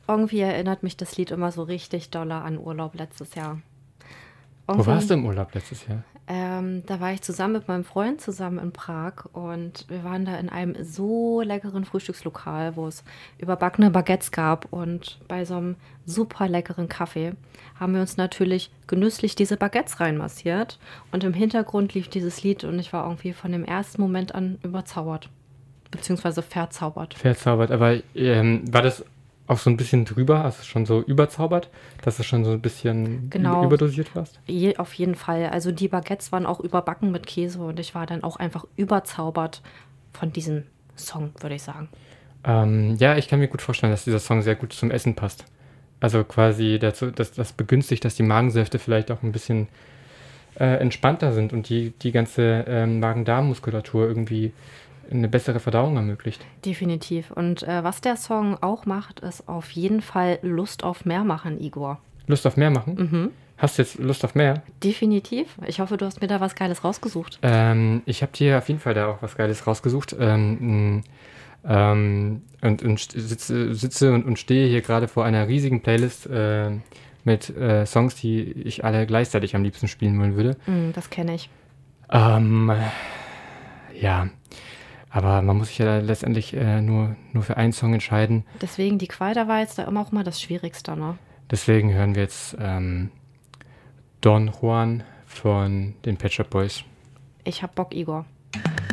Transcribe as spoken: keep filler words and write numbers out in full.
Irgendwie erinnert mich das Lied immer so richtig doll an Urlaub letztes Jahr. Wo Irgendwie, warst du im Urlaub letztes Jahr? ähm, da war ich zusammen mit meinem Freund zusammen in Prag und wir waren da in einem so leckeren Frühstückslokal, wo es überbackene Baguettes gab und bei so einem super leckeren Kaffee haben wir uns natürlich genüsslich diese Baguettes reinmassiert und im Hintergrund lief dieses Lied und ich war irgendwie von dem ersten Moment an überzaubert, beziehungsweise verzaubert. Verzaubert, aber ähm, war das auch so ein bisschen drüber, also schon so überzaubert, dass du schon so ein bisschen ü- Genau, überdosiert warst? je, auf jeden Fall. Also die Baguettes waren auch überbacken mit Käse und ich war dann auch einfach überzaubert von diesem Song, würde ich sagen. Ähm, ja, ich kann mir gut vorstellen, dass dieser Song sehr gut zum Essen passt. Also quasi dazu, dass das begünstigt, dass die Magensäfte vielleicht auch ein bisschen äh, entspannter sind und die, die ganze ähm, Magen-Darm-Muskulatur irgendwie eine bessere Verdauung ermöglicht. Definitiv. Und äh, was der Song auch macht, ist auf jeden Fall Lust auf mehr machen, Igor. Lust auf mehr machen? Mhm. Hast du jetzt Lust auf mehr? Definitiv. Ich hoffe, du hast mir da was Geiles rausgesucht. Ähm, ich habe dir auf jeden Fall da auch was Geiles rausgesucht. Ähm, ähm, und und st- sitze, sitze und, und stehe hier gerade vor einer riesigen Playlist äh, mit äh, Songs, die ich alle gleichzeitig am liebsten spielen wollen würde. Mm, das kenne ich. Ähm, ja, aber man muss sich ja letztendlich äh, nur, nur für einen Song entscheiden. Deswegen, die Qual der Wahl ist da immer auch mal das Schwierigste, ne? Deswegen hören wir jetzt ähm, Don Juan von den Pet Shop Boys. Ich hab Bock, Igor.